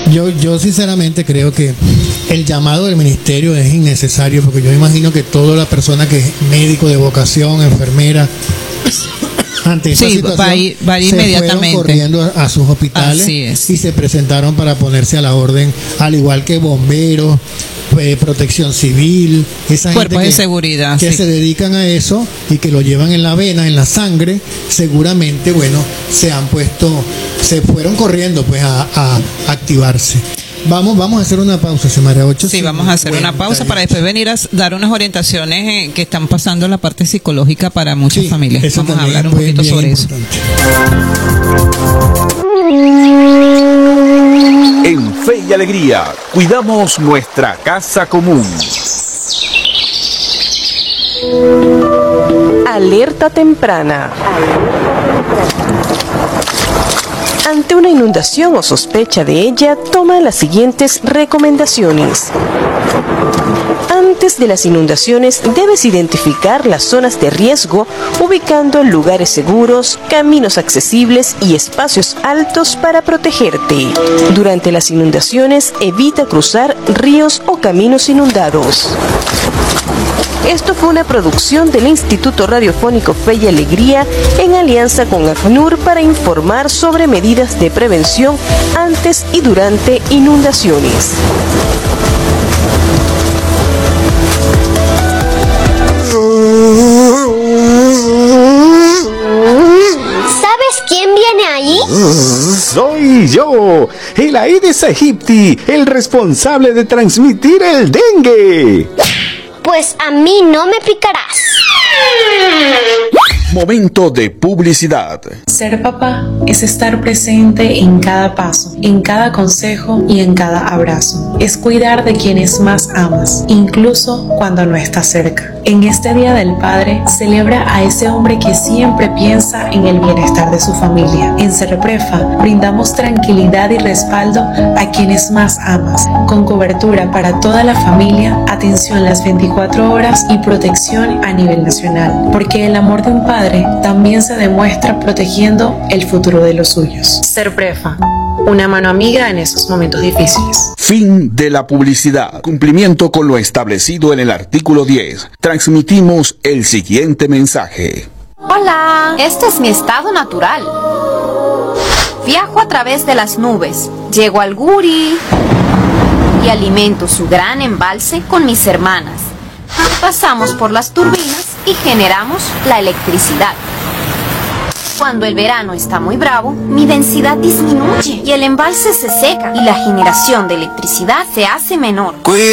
Yo sinceramente creo que el llamado del ministerio es innecesario, porque yo imagino que toda la persona que es médico de vocación, enfermera, ante esa situación, va a ir se inmediatamente. fueron corriendo a sus hospitales y se presentaron para ponerse a la orden, al igual que bomberos, protección civil, esa cuerpos gente de seguridad que se dedican a eso y que lo llevan en la vena, en la sangre. Seguramente, bueno, se fueron corriendo pues a activarse. Vamos a hacer una pausa, Xiomara 8. Sí, vamos a hacer una pausa para después venir a dar unas orientaciones que están pasando en la parte psicológica para muchas familias. Vamos a hablar un poquito sobre eso. En Fe y Alegría, cuidamos nuestra casa común. Alerta temprana. Ante una inundación o sospecha de ella, toma las siguientes recomendaciones. Antes de las inundaciones, debes identificar las zonas de riesgo, ubicando lugares seguros, caminos accesibles y espacios altos para protegerte. Durante las inundaciones, evita cruzar ríos o caminos inundados. Esto fue una producción del Instituto Radiofónico Fe y Alegría en alianza con ACNUR para informar sobre medidas de prevención antes y durante inundaciones. ¿Sabes quién viene ahí? Soy yo, el Aedes aegypti, el responsable de transmitir el dengue. Pues a mí no me picarás. Momento de publicidad. Ser papá es estar presente en cada paso, en cada consejo y en cada abrazo. Es cuidar de quienes más amas, incluso cuando no estás cerca. En este Día del Padre, celebra a ese hombre que siempre piensa en el bienestar de su familia. En Serprefa, brindamos tranquilidad y respaldo a quienes más amas, con cobertura para toda la familia, atención las 24 horas y protección a nivel nacional. Porque el amor de un padre también se demuestra protegiendo el futuro de los suyos. Serprefa, una mano amiga en esos momentos difíciles. Fin de la publicidad. Cumplimiento con lo establecido en el artículo 10. Transmitimos el siguiente mensaje. Hola, este es mi estado natural. Viajo a través de las nubes, llego al Guri y alimento su gran embalse con mis hermanas. Pasamos por las turbinas y generamos la electricidad. Cuando el verano está muy bravo, mi densidad disminuye y el embalse se seca y la generación de electricidad se hace menor.